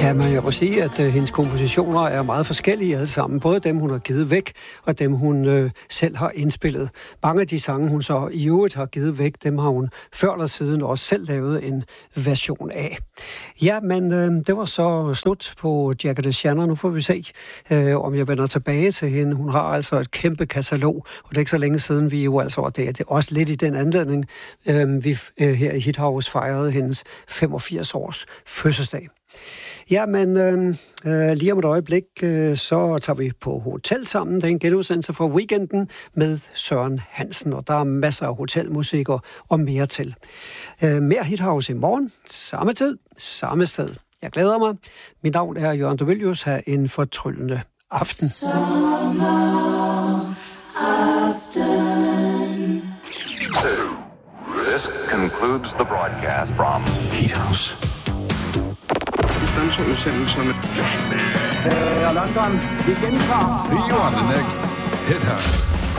Ja, men jeg må sige, at hendes kompositioner er meget forskellige alle sammen. Både dem, hun har givet væk, og dem, hun selv har indspillet. Mange af de sange, hun så i øvrigt har givet væk, dem har hun før eller siden også selv lavet en version af. Ja, men det var så slut på Jackie DeShannon. Nu får vi se, om jeg vender tilbage til hende. Hun har altså et kæmpe katalog, og det er ikke så længe siden, vi jo altså, og det er også lidt i den anledning, vi her i Hit House fejrede hendes 85 års fødselsdag. Ja, men lige om et øjeblik, så tager vi på hotel sammen. Det er en genudsendelse fra weekenden med Søren Hansen, og der er masser af hotelmusik og mere til. Mere Hit House i morgen, samme tid, samme sted. Jeg glæder mig. Mit navn er Jørgen Dovilius. Ha' en fortryllende aften. This concludes the broadcast from Hit House. London, vi gentager. See you on the next Hit House.